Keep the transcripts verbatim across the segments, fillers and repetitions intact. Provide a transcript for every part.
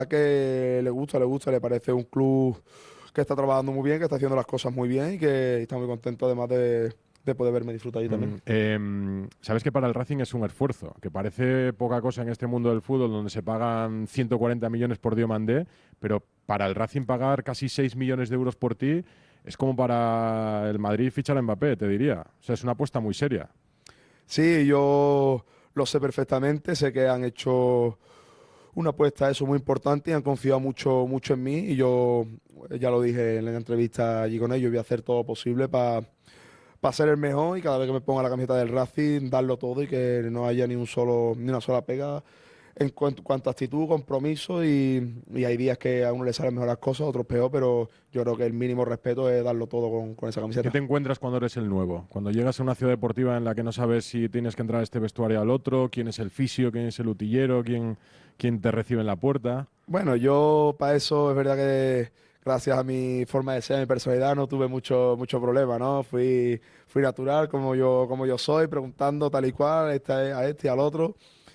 que le gusta, le gusta, le parece un club que está trabajando muy bien, que está haciendo las cosas muy bien y que está muy contento además de, de poder verme disfrutar allí Mm, también. em, sabes que para el Racing es un esfuerzo, que parece poca cosa en este mundo del fútbol donde se pagan ciento cuarenta millones por Diomandé, pero para el Racing pagar casi seis millones de euros por ti es como para el Madrid fichar a Mbappé, te diría. O sea, es una apuesta muy seria. Sí, yo lo sé perfectamente, sé que han hecho una apuesta eso muy importante y han confiado mucho, mucho en mí y yo ya lo dije en la entrevista allí con ellos, voy a hacer todo posible para ser el mejor y cada vez que me ponga la camiseta del Racing darlo todo y que no haya ni un solo ni una sola pega en cuanto, cuanto a actitud, compromiso y, y hay días que a uno le salen mejor las cosas, a otros peor, pero yo creo que el mínimo respeto es darlo todo con, con esa ¿Qué camiseta. te encuentras cuando eres el nuevo? Cuando llegas a una ciudad deportiva en la que no sabes si tienes que entrar a este vestuario al otro, quién es el fisio, quién es el utillero, quién, quién te recibe en la puerta. Bueno, yo para eso es verdad que gracias a mi forma de ser, a mi personalidad, no tuve mucho, mucho problema, ¿no? Fui, fui natural como yo, como yo soy, preguntando tal y cual, a este, a este y al otro.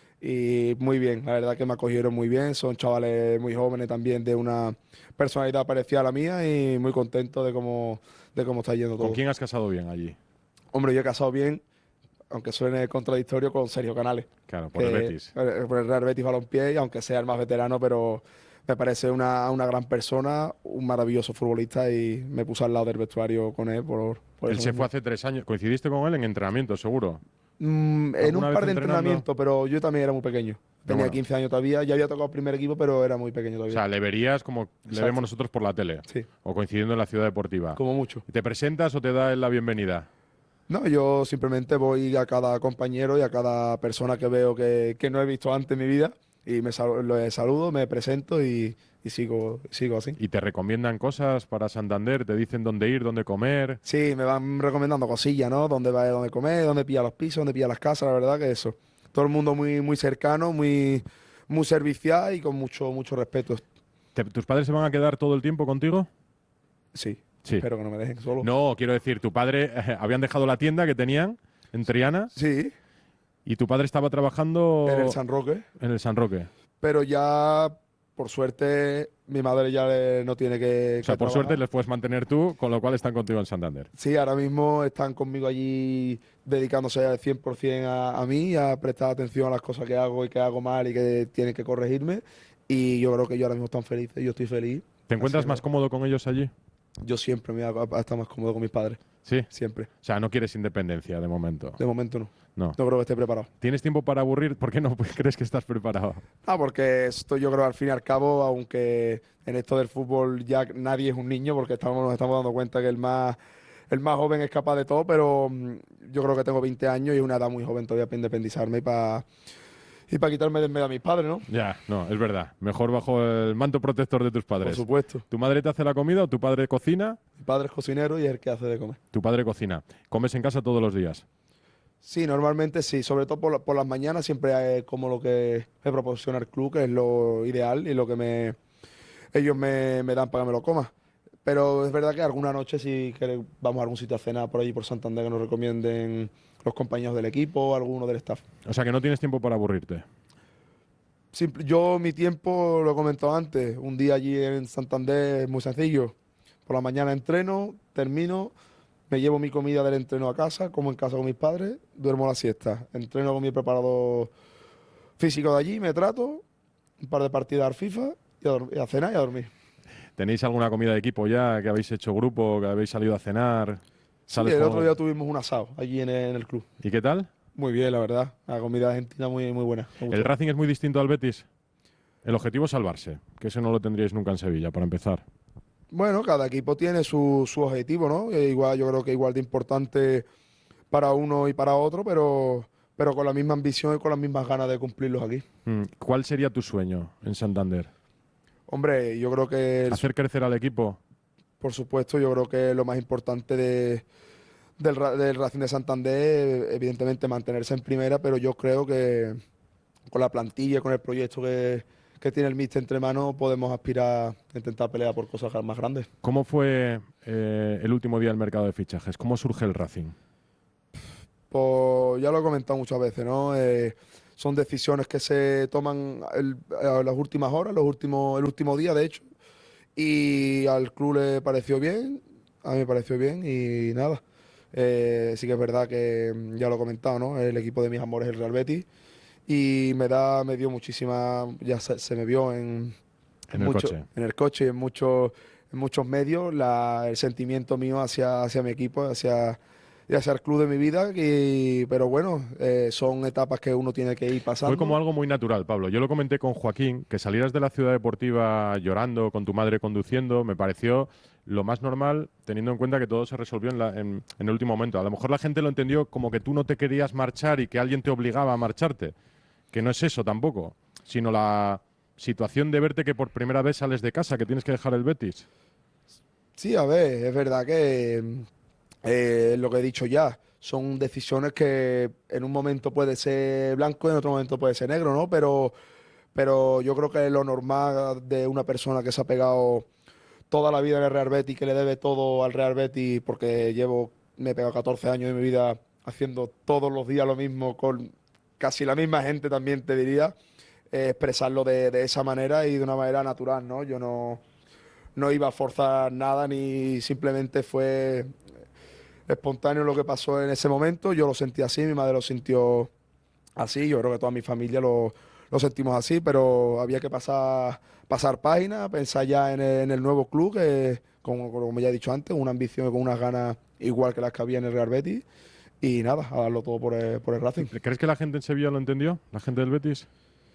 Y muy bien, la verdad que me acogieron muy bien. Son chavales muy jóvenes también de una personalidad parecida a la mía y muy contento de cómo, de cómo está yendo ¿Con todo. quién has casado bien allí? Hombre, yo he casado bien, aunque suene contradictorio, con Sergio Canales, Claro, por el que Betis. eh, por el Real Betis Balompié, y aunque sea el más veterano, pero me parece una, una gran persona, un maravilloso futbolista y me puse al lado del vestuario con él por, por Él eso se fue mismo. hace tres años. ¿Coincidiste con él en entrenamiento, seguro? Mm, en un ¿Alguna vez par de entrenando? entrenamientos, pero yo también era muy pequeño. Pero Tenía bueno, quince años todavía, ya había tocado primer equipo, pero era muy pequeño o todavía. sea, le verías como le vemos Exacto, nosotros por la tele sí, o coincidiendo en la ciudad deportiva. como mucho. ¿Y te presentas o te da él la bienvenida? No, yo simplemente voy a cada compañero y a cada persona que veo que, que no he visto antes en mi vida y me sal- lo saludo, me presento y, y sigo, sigo así. ¿Y te recomiendan cosas para Santander? ¿Te dicen dónde ir, dónde comer? Sí, me van recomendando cosillas, ¿no? Dónde va, dónde comer, dónde pilla los pisos, dónde pilla las casas, la verdad que eso. Todo el mundo muy, muy cercano, muy, muy servicial y con mucho, mucho respeto. ¿Te- ¿Tus padres se van a quedar todo el tiempo contigo? Sí, Sí. espero que no me dejen solo. No, quiero decir, tu padre eh, habían dejado la tienda que tenían en Triana Sí, y tu padre estaba en el trabajando San Roque, en el San Roque. pero ya, por suerte, mi madre ya le- no tiene que, O sea, que por suerte trabajar. les puedes mantener tú, con lo cual están contigo en Santander. Sí, ahora mismo están conmigo allí dedicándose al cien por ciento a, a mí, a prestar atención a las cosas que hago y que hago mal y que tienen que corregirme. Y yo creo que ellos ahora mismo están felices, yo estoy feliz. ¿Te Así encuentras que más cómodo con ellos allí? yo siempre me voy a, a estar más cómodo con mis padres, Sí. O siempre. sea, no quieres independencia de momento. De momento no, No. no creo que esté preparado. ¿Tienes tiempo para aburrir? ¿Por qué no crees que estás preparado? Ah, porque esto yo creo al fin y al cabo, aunque en esto del fútbol ya nadie es un niño, porque estamos, nos estamos dando cuenta que el más, el más joven es capaz de todo, pero mm, yo creo que tengo veinte años y es una edad muy joven todavía para independizarme y para y para quitarme de en medio a mis padres, ¿no? Ya, no, es verdad. Mejor bajo el manto protector de tus Por padres. supuesto. ¿Tu madre te hace la comida o tu padre cocina? Mi padre es cocinero y es el que hace de comer. Tu padre cocina. ¿Comes en casa todos los días? Sí, normalmente sí, sobre todo por, la- por las mañanas siempre es como lo que me proporciona el club, que es lo ideal y lo que me, ellos me, me dan para que me lo coma. Pero es verdad que alguna noche si quere- vamos a algún sitio a cenar por allí por Santander que nos recomienden los compañeros del equipo o alguno del staff. O sea, que no tienes tiempo para aburrirte. Simple- yo mi tiempo, lo he comentado antes, un día allí en Santander es muy sencillo. Por la mañana entreno, termino, me llevo mi comida del entreno a casa, como en casa con mis padres, duermo la siesta. Entreno con mi preparador físico de allí, me trato, un par de partidas al FIFA y a, dor- y a cenar y a dormir. ¿Tenéis alguna comida de equipo ya? ¿Que habéis hecho grupo? ¿Que habéis salido a cenar? Sí, ¿Sales el otro con... día tuvimos un asado allí en el, en el club. ¿Y qué tal? Muy bien, la verdad. La comida argentina muy, muy buena. Me ¿El gustó. Racing es muy distinto al Betis? El objetivo es salvarse, que ese no lo tendríais nunca en Sevilla, para empezar. Bueno, cada equipo tiene su, su objetivo, ¿no? E igual, yo creo que igual de importante para uno y para otro, pero, pero con la misma ambición y con las mismas ganas de cumplirlos aquí. Mm, ¿Cuál sería tu sueño en Santander? Hombre, yo creo que, el su- ¿Hacer crecer al equipo? por supuesto, yo creo que lo más importante de, del, Ra- del Racing de Santander, evidentemente mantenerse en primera, pero yo creo que con la plantilla, con el proyecto que, que tiene el míster entre manos, podemos aspirar a intentar pelear por cosas más grandes. ¿Cómo fue eh, el último día del mercado de fichajes? ¿Cómo surge el Racing? Pues ya lo he comentado muchas veces, ¿no? Eh, son decisiones que se toman el- a las últimas horas, los últimos, el último día, de hecho. Y al club le pareció bien, a mí me pareció bien y nada. Eh, sí que es verdad que mm, ya lo he comentado, ¿no? El equipo de mis amores es el Real Betis y me da, me dio muchísima, ya se, se me vio en, en En el mucho, coche. en el coche y en muchos, en muchos medios la, el sentimiento mío hacia, hacia mi equipo, hacia, y hacia el club de mi vida. Y, pero bueno, eh, son etapas que uno tiene que ir Fue como pasando. algo muy natural, Pablo. Yo lo comenté con Joaquín, que salieras de la ciudad deportiva llorando, con tu madre conduciendo, me pareció lo más normal, teniendo en cuenta que todo se resolvió en, la- en- en el último momento. A lo mejor la gente lo entendió como que tú no te querías marchar y que alguien te obligaba a marcharte, que no es eso tampoco, sino la situación de verte que por primera vez sales de casa, que tienes que dejar el Betis. Sí, a ver, es verdad que mm, eh, lo que he dicho ya, son decisiones que en un momento puede ser blanco y en otro momento puede ser negro, ¿no? Pero, pero yo creo que lo normal de una persona que se ha pegado toda la vida en el Real Betis, que le debe todo al Real Betis, porque llevo, me he pegado catorce años de mi vida haciendo todos los días lo mismo con casi la misma gente también, te diría, eh, expresarlo de, de esa manera y de una manera natural, ¿no? Yo no, no iba a forzar nada ni simplemente fue espontáneo lo que pasó en ese momento. Yo lo sentí así, mi madre lo sintió así, yo creo que toda mi familia lo, lo sentimos así, pero había que pasar, pasar página, pensar ya en el, en el nuevo club, que como, como ya he dicho antes, una ambición con unas ganas igual que las que había en el Real Betis. Y nada, a darlo todo por el, por el Racing. ¿Crees que la gente en Sevilla lo entendió? ¿La gente del Betis?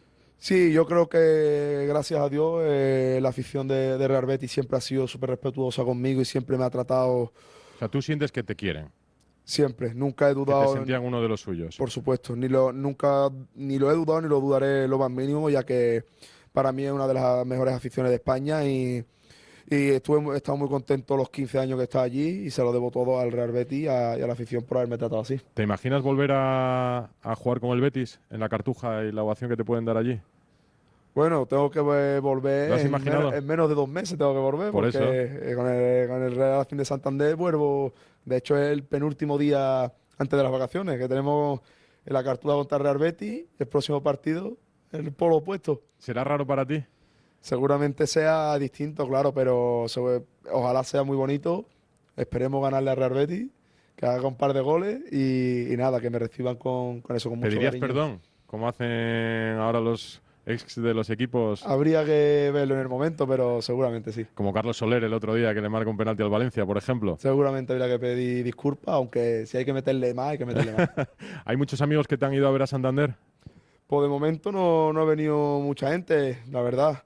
Sí, yo creo que gracias a Dios eh, la afición de, de Real Betis siempre ha sido súper respetuosa conmigo y siempre me ha tratado, O sea, tú sientes que te quieren, siempre, nunca he que te dudado, en- sentían uno de los suyos. por supuesto, ni lo, nunca, ni lo he dudado ni lo dudaré lo más mínimo, ya que para mí es una de las mejores aficiones de España y, y estuve, mu- he estado muy contento los quince años que he estado allí y se lo debo todo al Real Betis y a, y a la afición por haberme tratado así. ¿Te imaginas volver a, a jugar con el Betis en la Cartuja y la ovación que te pueden dar allí? Bueno, tengo que eh, ¿Lo volver has en, menos- imaginado? en menos de dos meses, tengo que volver Por porque eso. eh, con el, con el Real Racing de Santander vuelvo. De hecho, es el penúltimo día antes de las vacaciones que tenemos en la Cartuja contra el Real Betis. El próximo partido, el polo opuesto. ¿Será raro para ti? Seguramente sea distinto, claro, pero sobre- ojalá sea muy bonito. Esperemos ganarle al Real Betis, que haga un par de goles y, y nada, que me reciban con, con eso, con mucho ¿Pedirías cariño. perdón, como hacen ahora los ex de los equipos, Habría que verlo en el momento, pero seguramente sí. como Carlos Soler el otro día que le marca un penalti al Valencia, por ejemplo? Seguramente habría que pedir disculpas, aunque si hay que meterle más, hay que meterle más. ¿Hay muchos amigos que te han ido a ver a Santander? Pues de momento no, no ha venido mucha gente, la verdad.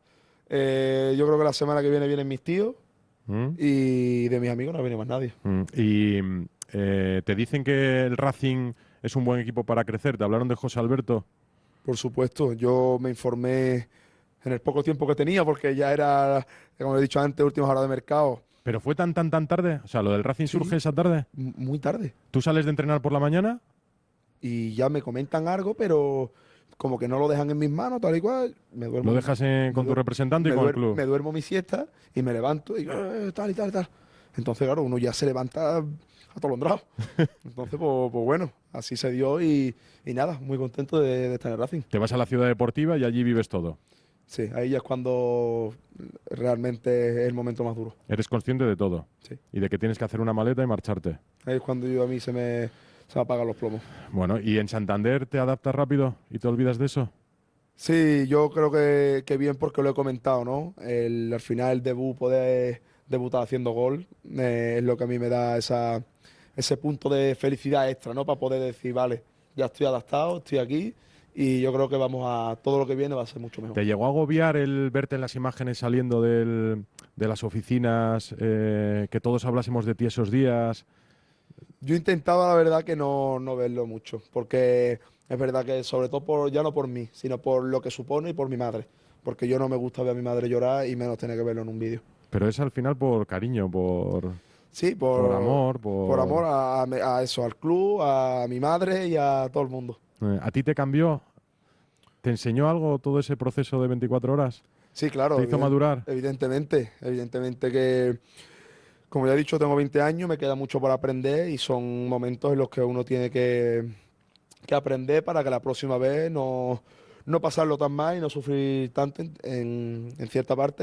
Eh, yo creo que la semana que viene vienen mis tíos ¿Mm? y de mis amigos no ha venido más nadie. Mm. ¿Y mm, eh, te dicen que el Racing es un buen equipo para crecer? ¿Te hablaron de José Alberto? Por supuesto, yo me informé en el poco tiempo que tenía, porque ya era, como he dicho antes, últimas horas de mercado. ¿Pero fue tan, tan, tan tarde? O sea, ¿lo del Racing Sí, surge esa tarde? m- muy tarde. ¿Tú sales de entrenar por la mañana? Y ya me comentan algo, pero como que no lo dejan en mis manos, tal y cual. Me duermo, ¿Lo dejas en- me con tu duer- representante y me con el duer- club? me duermo mi siesta y me levanto y "Eh, tal y tal y tal". Entonces, claro, uno ya se levanta atolondrado. Entonces, pues, pues bueno, así se dio y, y nada, muy contento de, de estar en el Racing. Te vas a la ciudad deportiva y allí vives todo. Sí, ahí ya es cuando realmente es el momento más duro. Eres consciente de todo. Sí. Y de que tienes que hacer una maleta y marcharte. Ahí es cuando yo a mí se me, se me apagan los plomos. Bueno, ¿y en Santander te adaptas rápido y te olvidas de eso? Sí, yo creo que, que bien porque lo he comentado, ¿no? El, al final el debut, poder debutar haciendo gol, eh, es lo que a mí me da esa, ese punto de felicidad extra, ¿no? Para poder decir, vale, ya estoy adaptado, estoy aquí y yo creo que vamos a, todo lo que viene va a ser mucho mejor. ¿Te llegó a agobiar el verte en las imágenes saliendo del- de las oficinas, eh, que todos hablásemos de ti esos días? Yo intentaba, la verdad, que no, no verlo mucho, porque es verdad que sobre todo por, ya no por mí, sino por lo que supone y por mi madre, porque yo no me gusta ver a mi madre llorar y menos tener que verlo en un vídeo. Pero es al final por cariño, por, Sí, por, por amor, por... por amor a, a- a eso, al club, a mi madre y a todo el mundo. Eh, ¿A ti te cambió? ¿Te enseñó algo todo ese proceso de veinticuatro horas? Sí, claro. ¿Te hizo eviden- madurar? Evidentemente, evidentemente que, como ya he dicho, tengo veinte años, me queda mucho por aprender y son momentos en los que uno tiene que, que aprender para que la próxima vez no, no pasarlo tan mal y no sufrir tanto en, en en cierta parte.